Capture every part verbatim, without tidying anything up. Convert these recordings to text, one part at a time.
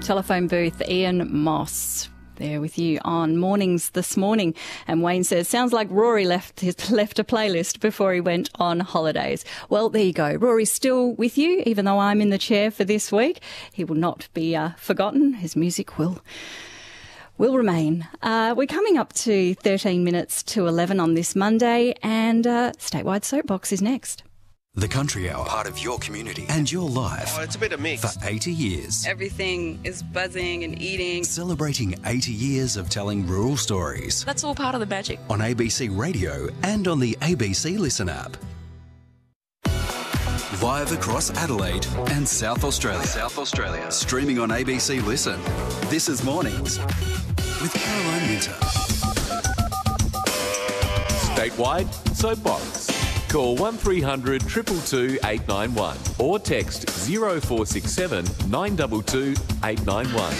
telephone booth, Ian Moss. There with you on Mornings this morning. And Wayne says, sounds like Rory left his, left a playlist before he went on holidays. Well, there you go. Rory's still with you, even though I'm in the chair for this week. He will not be uh, forgotten. His music will will remain. Uh, we're coming up to thirteen minutes to eleven on this Monday, and uh, Statewide Soapbox is next. The Country Hour, part of your community and your life. Oh, it's a bit of mix. For eighty years. Everything is buzzing and eating. Celebrating eighty years of telling rural stories. That's all part of the magic. On A B C Radio and on the A B C Listen app. Live across Adelaide and South Australia. South Australia. Streaming on A B C Listen. This is Mornings with Caroline Minter. Statewide Soapbox. Call one three hundred two two two eight nine one or text zero four six seven nine two two eight nine one.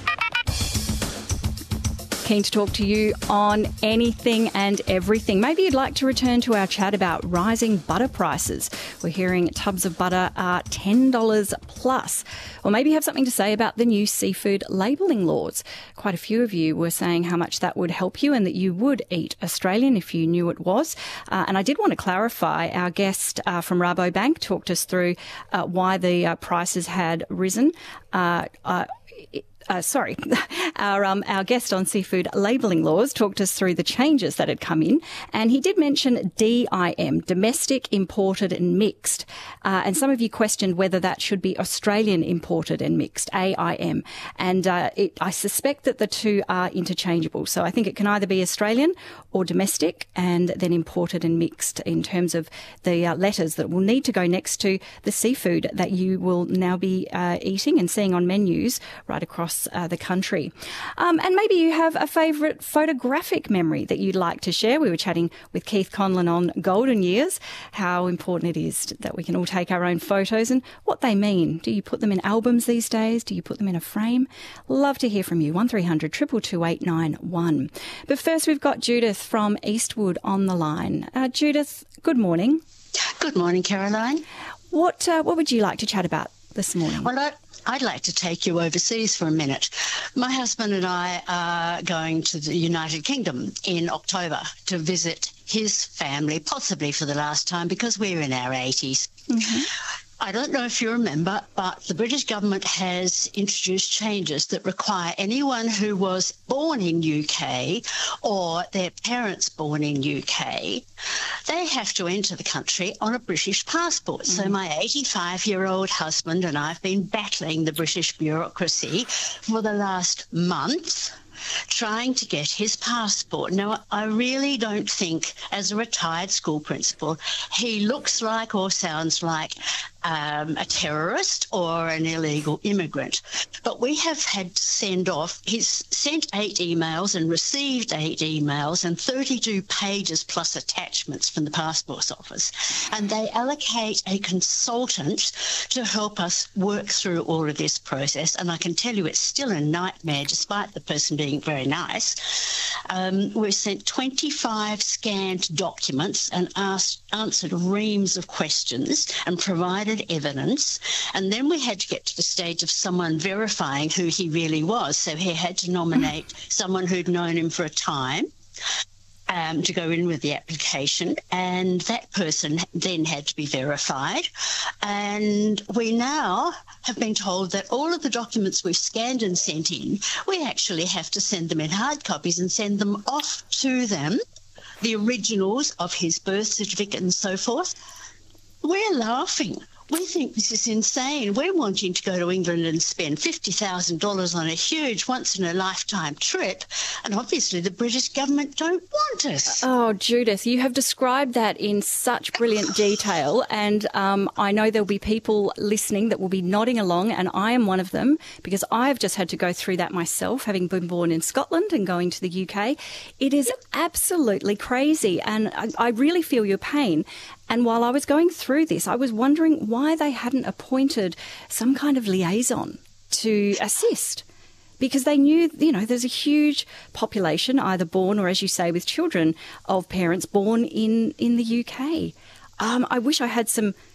Keen to talk to you on anything and everything. Maybe you'd like to return to our chat about rising butter prices. We're hearing tubs of butter are ten dollars plus. Or maybe you have something to say about the new seafood labelling laws. Quite a few of you were saying how much that would help you and that you would eat Australian if you knew it was. Uh, and I did want to clarify, our guest uh, from Rabobank talked us through uh, why the uh, prices had risen. Uh, uh, Uh, sorry, our um, our guest on seafood labelling laws talked us through the changes that had come in, and he did mention D I M, domestic, imported and mixed. Uh, and some of you questioned whether that should be Australian imported and mixed, A I M. And uh, it, I suspect that the two are interchangeable. So I think it can either be Australian or domestic and then imported and mixed in terms of the uh, letters that will need to go next to the seafood that you will now be uh, eating and seeing on menus right across Uh, the country. Um, and maybe you have a favourite photographic memory that you'd like to share. We were chatting with Keith Conlon on golden years, how important it is that we can all take our own photos and what they mean. Do you put them in albums these days? Do you put them in a frame? Love to hear from you. one three hundred two two two eight nine one. But first we've got Judith from Eastwood on the line. Uh, Judith, good morning. Good morning, Caroline. What, uh, what would you like to chat about this morning? Well, I- I'd like to take you overseas for a minute. My husband and I are going to the United Kingdom in October to visit his family, possibly for the last time, because we're in our eighties. Mm-hmm. I don't know if you remember, but the British government has introduced changes that require anyone who was born in U K or their parents born in U K, they have to enter the country on a British passport. Mm. So my eighty-five-year-old husband and I have been battling the British bureaucracy for the last month, trying to get his passport. Now, I really don't think, as a retired school principal, he looks like or sounds like um, a terrorist or an illegal immigrant. But we have had to send off, he's sent eight emails and received eight emails and thirty-two pages plus attachments from the Passport Office. And they allocate a consultant to help us work through all of this process. And I can tell you it's still a nightmare, despite the person being very nice. Um, we've sent twenty-five scanned documents and asked, answered reams of questions and provided evidence. And then we had to get to the stage of someone verifying who he really was. So he had to nominate someone who'd known him for a time Um, to go in with the application, and that person then had to be verified. And we now have been told that all of the documents we've scanned and sent in, we actually have to send them in hard copies and send them off to them, the originals of his birth certificate and so forth. We're laughing. We think this is insane. We're wanting to go to England and spend fifty thousand dollars on a huge once-in-a-lifetime trip, and obviously the British government don't want us. Oh, Judith, you have described that in such brilliant detail, and um, I know there'll be people listening that will be nodding along, and I am one of them, because I've just had to go through that myself, having been born in Scotland and going to the U K. It is absolutely crazy, and I, I really feel your pain. And while I was going through this, I was wondering why they hadn't appointed some kind of liaison to assist, because they knew, you know, there's a huge population either born or, as you say, with children of parents born in, in the U K. Um, I wish I had some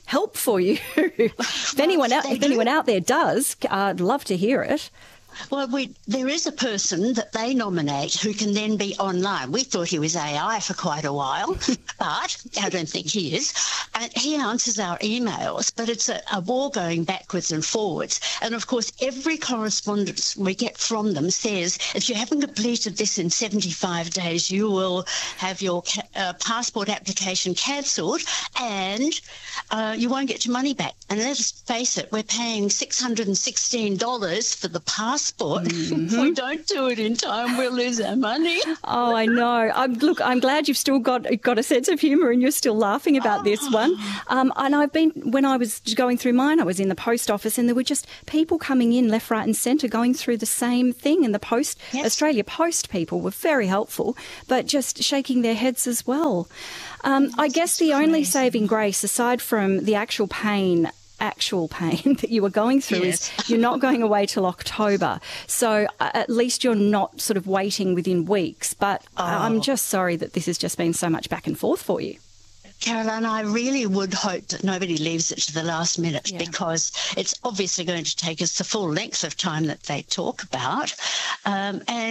help for you. if anyone out, if anyone out there does, I'd love to hear it. Well, we, there is a person that they nominate who can then be online. We thought he was A I for quite a while, but I don't think he is. And he answers our emails, but it's a, a war going backwards and forwards. And, of course, every correspondence we get from them says, if you haven't completed this in seventy-five days, you will have your ca- uh, passport application cancelled and uh, you won't get your money back. And let's face it, we're paying six hundred sixteen dollars for the passport. Mm-hmm. If we don't do it in time, we'll lose our money. Oh, I know. I'm, look, I'm glad you've still got got a sense of humour and you're still laughing about oh. this one. Um, and I've been, when I was going through mine, I was in the post office and there were just people coming in left, right and centre going through the same thing. And the Post, yes. Australia Post people were very helpful, but just shaking their heads as well. Um, I guess the only crazy. saving grace, aside from the actual pain actual pain that you were going through yes. is you're not going away till October. So uh, at least you're not sort of waiting within weeks. But oh. I'm just sorry that this has just been so much back and forth for you. Caroline, I really would hope that nobody leaves it to the last minute yeah. because it's obviously going to take us the full length of time that they talk about. Um, and